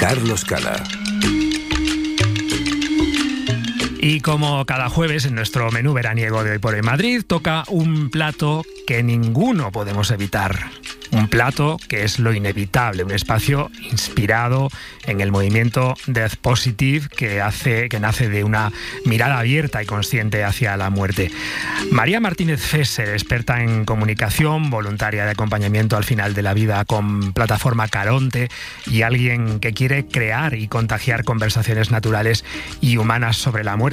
Carlos Cala. Y como cada jueves en nuestro menú veraniego de Hoy por Hoy Madrid, toca un plato que ninguno podemos evitar. Un plato que es lo inevitable, un espacio inspirado en el movimiento Death Positive que nace de una mirada abierta y consciente hacia la muerte. María Martínez Fesser, experta en comunicación, voluntaria de acompañamiento al final de la vida con plataforma Caronte y alguien que quiere crear y contagiar conversaciones naturales y humanas sobre la muerte,